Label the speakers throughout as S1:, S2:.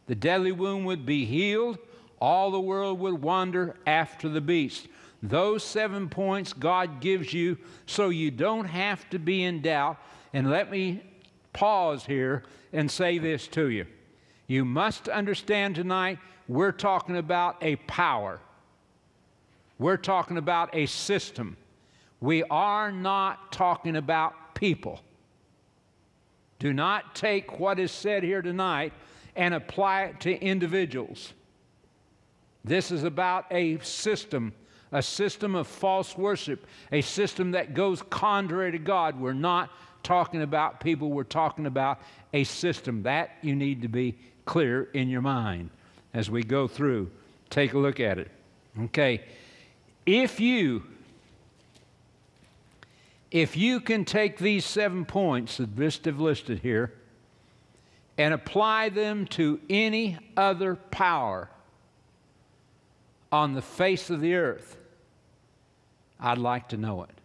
S1: The deadly wound would be healed. All the world would wander after the beast. Those 7 points God gives you so you don't have to be in doubt. And let me pause here and say this to you. You must understand tonight, we're talking about a power. We're talking about a system. We are not talking about people. Do not take what is said here tonight and apply it to individuals. This is about a system of false worship, a system that goes contrary to God. We're not talking about people, we're talking about a system. That you need to be clear in your mind as we go through. Take a look at it. Okay. If you can take these 7 points that Vista have listed here and apply them to any other power on the face of the earth, I'd like to know it.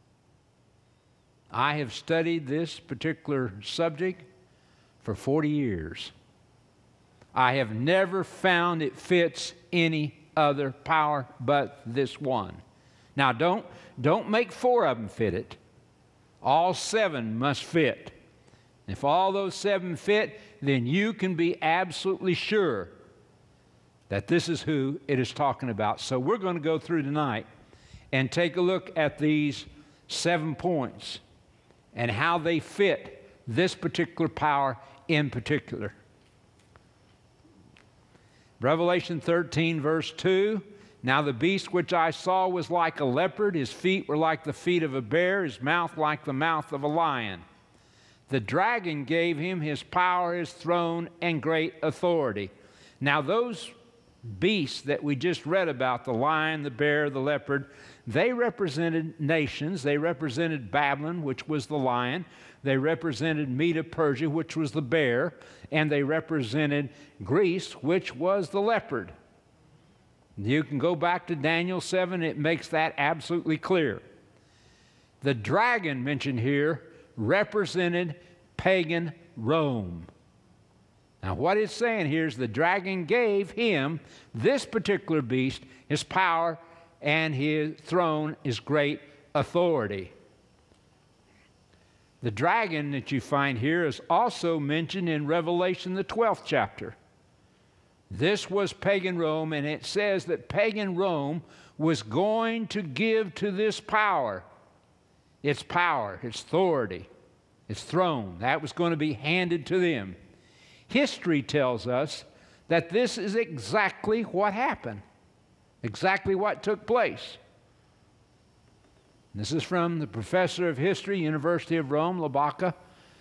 S1: I have studied this particular subject for 40 years. I have never found it fits any other power but this one. Now, don't make 4 of them fit it. All 7 must fit. If all those 7 fit, then you can be absolutely sure that this is who it is talking about. So we're going to go through tonight and take a look at these 7 points and how they fit this particular power in particular. Revelation 13, verse 2, now the beast which I saw was like a leopard, his feet were like the feet of a bear, his mouth like the mouth of a lion. The dragon gave him his power, his throne, and great authority. Now those beasts that we just read about, the lion, the bear, the leopard, they represented nations. They represented Babylon, which was the lion. They represented Medo-Persia, which was the bear. And they represented Greece, which was the leopard. You can go back to Daniel 7. It makes that absolutely clear. The dragon mentioned here represented pagan Rome. Now what it's saying here is the dragon gave him, this particular beast, his power and his throne, his great authority. The dragon that you find here is also mentioned in Revelation, the 12th chapter. This was pagan Rome, and it says that pagan Rome was going to give to this power, its authority, its throne. That was going to be handed to them. History tells us that this is exactly what happened, exactly what took place. This is from the professor of history, University of Rome, LaBlanca.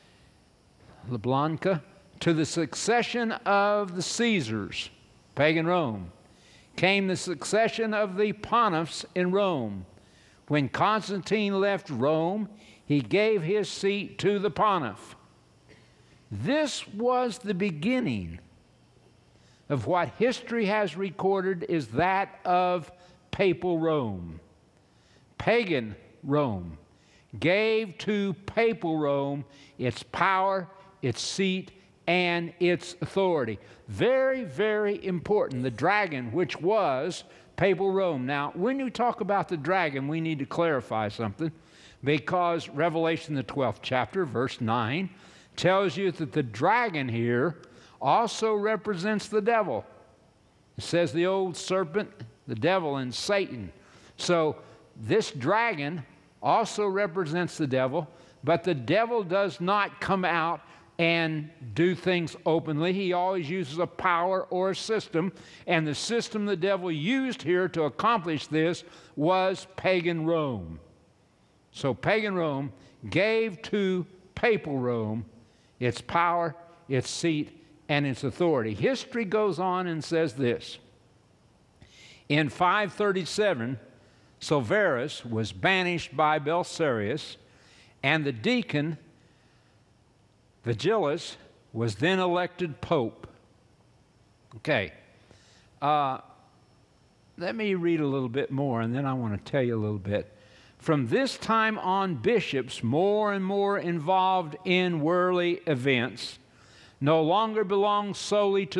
S1: To the succession of the Caesars, pagan Rome, came the succession of the pontiffs in Rome. When Constantine left Rome, he gave his seat to the pontiff. This was the beginning of what history has recorded is that of papal Rome. Pagan Rome gave to papal Rome its power, its seat, and its authority. Very, very important. The dragon, which was papal Rome. Now, when you talk about the dragon, we need to clarify something, because Revelation, the 12th chapter, verse 9, tells you that the dragon here also represents the devil. It says the old serpent, the devil, and Satan. So this dragon also represents the devil, but the devil does not come out and do things openly. He always uses a power or a system, and the system the devil used here to accomplish this was pagan Rome. So pagan Rome gave to papal Rome its power, its seat, and its authority. History goes on and says this. In 537, Silverus was banished by Belisarius, and the deacon Vigilus was then elected pope. Okay. Let me read a little bit more, and then I want to tell you a little bit. From this time on, bishops, more and more involved in worldly events, no longer belong solely to